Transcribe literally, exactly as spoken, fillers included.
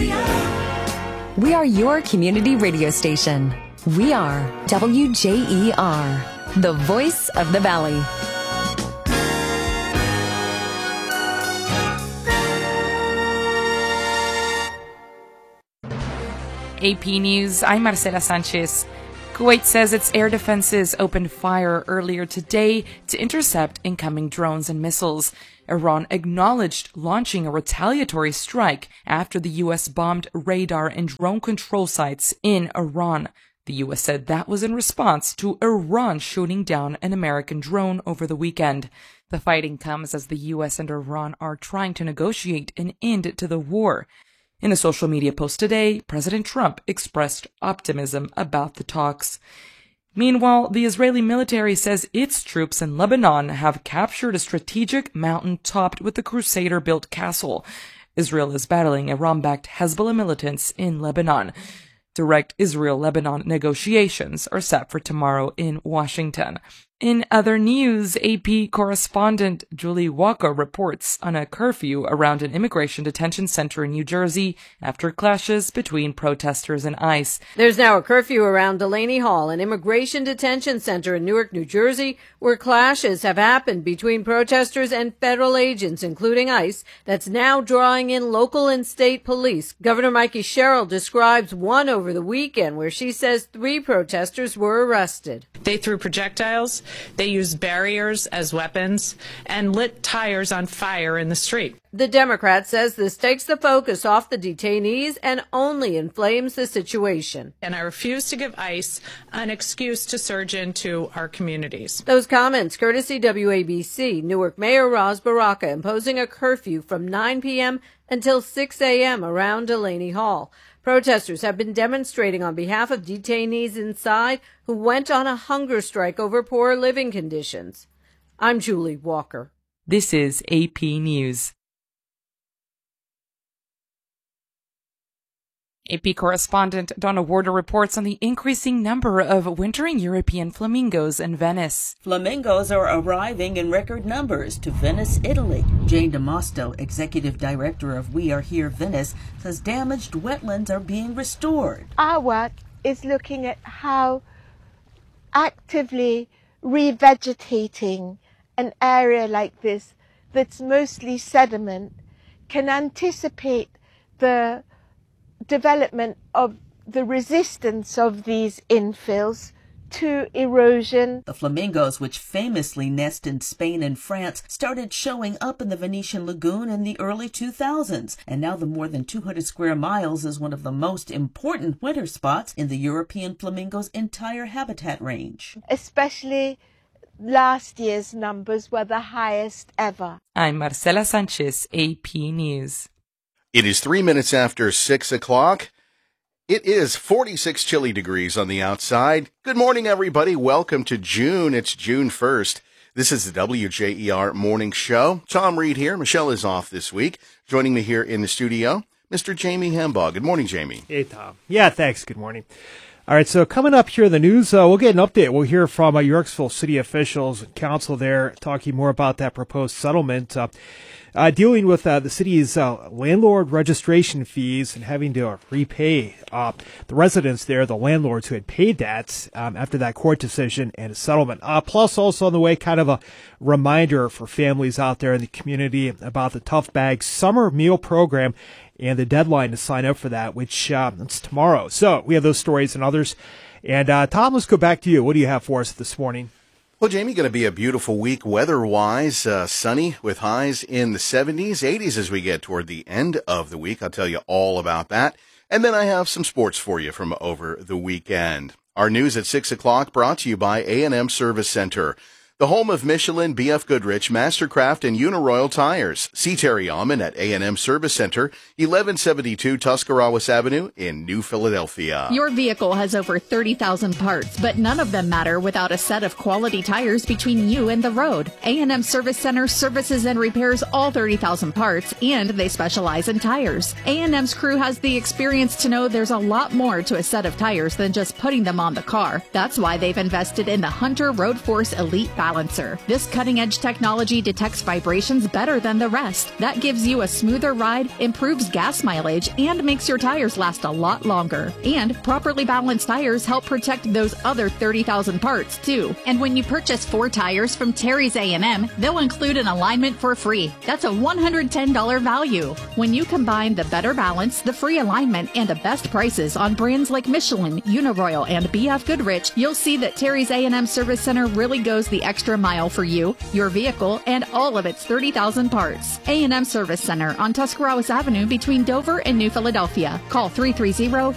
Philadelphia. We are your community radio station. We are W J E R, the voice of the Valley. A P News, I'm Marcela Sanchez. Kuwait says its air defenses opened fire earlier today to intercept incoming drones and missiles. Iran acknowledged launching a retaliatory strike after the U S bombed radar and drone control sites in Iran. The U S said that was in response to Iran shooting down an American drone over the weekend. The fighting comes as the U S and Iran are trying to negotiate an end to the war. In a social media post today, President Trump expressed optimism about the talks. Meanwhile, the Israeli military says its troops in Lebanon have captured a strategic mountain topped with a Crusader-built castle. Israel is battling Iran-backed Hezbollah militants in Lebanon. Direct Israel-Lebanon negotiations are set for tomorrow in Washington. In other news, A P correspondent Julie Walker reports on a curfew around an immigration detention center in New Jersey after clashes between protesters and ICE. There's now a curfew around Delaney Hall, an immigration detention center in Newark, New Jersey, where clashes have happened between protesters and federal agents, including ICE, that's now drawing in local and state police. Governor Mikey Sherrill describes one over the weekend where she says three protesters were arrested. They threw projectiles. They used barriers as weapons and lit tires on fire in the street. The Democrat says this takes the focus off the detainees and only inflames the situation. And I refuse to give ICE an excuse to surge into our communities. Those comments courtesy W A B C. Newark Mayor Ras Baraka imposing a curfew from nine p.m. until six a.m. around Delaney Hall. Protesters have been demonstrating on behalf of detainees inside who went on a hunger strike over poor living conditions. I'm Julie Walker. This is A P News. A P correspondent Donna Warder reports on the increasing number of wintering European flamingos in Venice. Flamingos are arriving in record numbers to Venice, Italy. Jane DeMosto, executive director of We Are Here Venice, says damaged wetlands are being restored. Our work is looking at how actively revegetating an area like this that's mostly sediment can anticipate the development of the resistance of these infills to erosion. The flamingos, which famously nest in Spain and France, started showing up in the Venetian lagoon in the early two thousands, and now the more than two hundred square miles is one of the most important winter spots in the European flamingo's entire habitat range. Especially last year's numbers were the highest ever. I'm Marcela Sanchez, A P News. It is three minutes after six o'clock. It is forty-six chilly degrees on the outside. Good morning, everybody. Welcome to June. It's June first. This is the W J E R Morning Show. Tom Reed here. Michelle is off this week. Joining me here in the studio, Mister Jamie Hembaugh. Good morning, Jamie. Hey, Tom. Yeah, thanks. Good morning. All right, so coming up here in the news, uh, we'll get an update. We'll hear from uh, Yorksville city officials and council there talking more about that proposed settlement. Uh, Uh, dealing with uh, the city's uh, landlord registration fees and having to uh, repay uh, the residents there, the landlords who had paid that um, after that court decision and a settlement. Uh, plus, also on the way, kind of a reminder for families out there in the community about the Tough Bag summer meal program and the deadline to sign up for that, which uh, it's tomorrow. So we have those stories and others. And uh, Tom, let's go back to you. What do you have for us this morning? Well, Jamie, going to be a beautiful week weather-wise, uh, sunny with highs in the seventies, eighties as we get toward the end of the week. I'll tell you all about that. And then I have some sports for you from over the weekend. Our news at six o'clock brought to you by A and M Service Center, the home of Michelin, B F Goodrich, Mastercraft, and Uniroyal Tires. See Terry Alman at A and M Service Center, eleven seventy-two Tuscarawas Avenue in New Philadelphia. Your vehicle has over thirty thousand parts, but none of them matter without a set of quality tires between you and the road. A and M Service Center services and repairs all thirty thousand parts, and they specialize in tires. A and M's crew has the experience to know there's a lot more to a set of tires than just putting them on the car. That's why they've invested in the Hunter Road Force Elite Balance. Balancer. This cutting-edge technology detects vibrations better than the rest. That gives you a smoother ride, improves gas mileage, and makes your tires last a lot longer. And properly balanced tires help protect those other thirty thousand parts, too. And when you purchase four tires from Terry's A and M, they'll include an alignment for free. That's a one hundred ten dollars value. When you combine the better balance, the free alignment, and the best prices on brands like Michelin, Uniroyal, and B F Goodrich, you'll see that Terry's A and M Service Center really goes the extra mile for you, your vehicle, and all of its thirty thousand parts. A and M Service Center on Tuscarawas Avenue between Dover and New Philadelphia. Call three three zero,